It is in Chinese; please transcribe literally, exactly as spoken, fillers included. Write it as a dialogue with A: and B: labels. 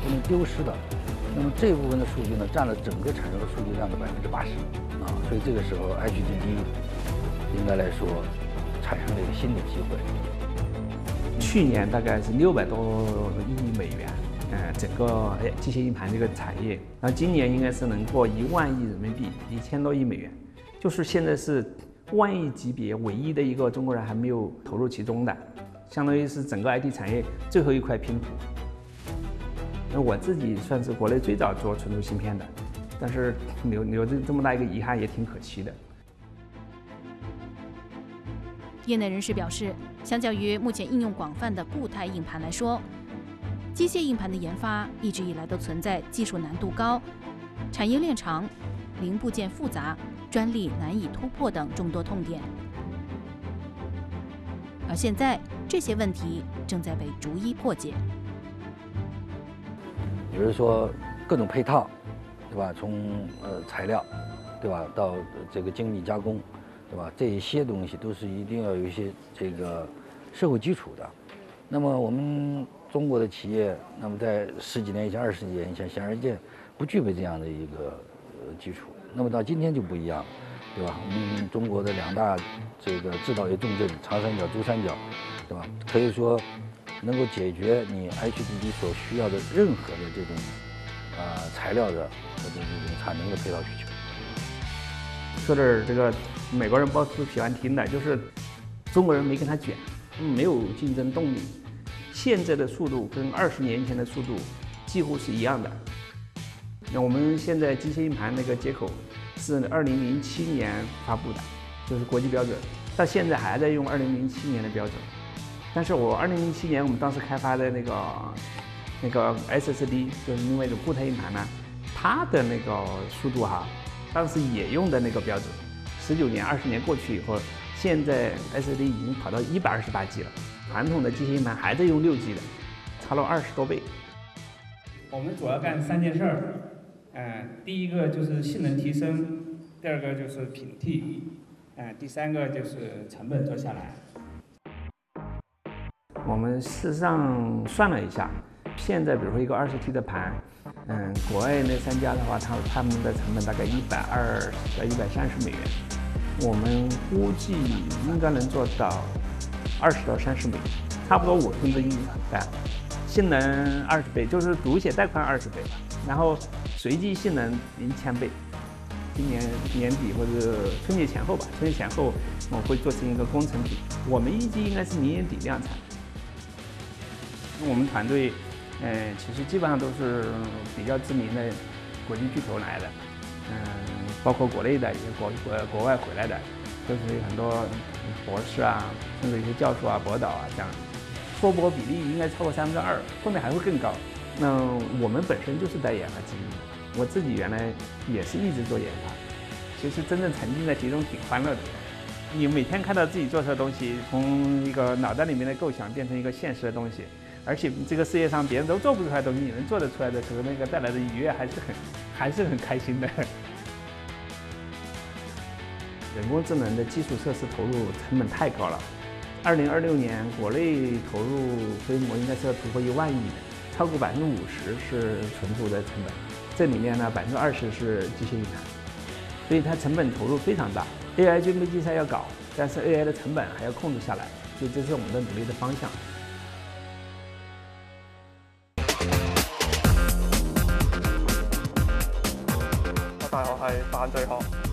A: 不能丢失的。那么这部分的数据呢，占了整个产生的数据量的百分之八十啊，所以这个时候 H D D 应该来说产生了一个新的机会。
B: 去年大概是六百多亿美元，呃，整个哎机械硬盘这个产业，然后今年应该是能过一万亿人民币，一千多亿美元，就是现在是万亿级别唯一的一个中国人还没有投入其中的，相当于是整个 I T 产业最后一块拼图。那我自己算是国内最早做存储芯片的，但是留留着这么大一个遗憾也挺可惜的。
C: 业内人士表示，相较于目前应用广泛的固态硬盘来说，机械硬盘的研发一直以来都存在技术难度高、产业链长、零部件复杂、专利难以突破等众多痛点。而现在，这些问题正在被逐一破解。
A: 比如说各种配套，对吧？从呃材料，对吧，到这个精密加工，对吧？这一些东西都是一定要有一些这个社会基础的。那么我们中国的企业，那么在十几年以前、二十几年以前，显而易见不具备这样的一个呃基础。那么到今天就不一样了，对吧？我们中国的两大这个制造业重镇长三角、珠三角，对吧？可以说能够解决你 H D D 所需要的任何的这种呃材料的和这种产能的配套需求。
B: 说点这个美国人报纸喜欢听的，就是中国人没跟他卷，没有竞争动力。现在的速度跟二十年前的速度几乎是一样的。那我们现在机械硬盘那个接口是二零零七年发布的，就是国际标准，到现在还在用二零零七年的标准。但是我二零零七年我们当时开发的那个那个 S S D， 就是另外一种固态硬盘呢，它的那个速度哈，当时也用的那个标准。十九年、二十年过去以后，现在 S S D 已经跑到一百二十八 G 了，传统的机械硬盘还在用六 G 的，差了二十多倍。
D: 我们主要干三件事儿，呃，第一个就是性能提升，第二个就是平替，呃，第三个就是成本做下来。
B: 我们事实上算了一下，现在比如说一个二十 T 的盘，嗯，国外那三家的话，他他们的成本大概一百二到一百三十美元，我们估计应该能做到二十到三十美元，差不多五分之一哎，性能二十倍，就是读写带宽二十倍，然后随机性能一千倍。今年年底或者春节前后吧，春节前后我会做成一个工程品，我们预计应该是明年底量产。我们团队，呃，其实基本上都是比较知名的国际巨头来的，嗯，包括国内的，也国国国外回来的，都是很多博士啊，甚至一些教授啊、博导啊这样，硕博比例应该超过三分之二，后面还会更高。那我们本身就是带研发基因，我自己原来也是一直做研发，其实真正沉浸在其中挺欢乐的。你每天看到自己做出的东西，从一个脑袋里面的构想变成一个现实的东西。而且这个世界上别人都做不出来的东西，你能做得出来的时候，那个带来的愉悦还是很，还是很开心的。人工智能的基础设施投入成本太高了，二零二六年国内投入规模应该是要突破一万亿的，超过百分之五十是存储的成本，这里面呢百分之二十是机械硬盘，所以它成本投入非常大。A I 军备竞赛要搞，但是 A I 的成本还要控制下来，所以这是我们的努力的方向。
E: 大學係犯罪學。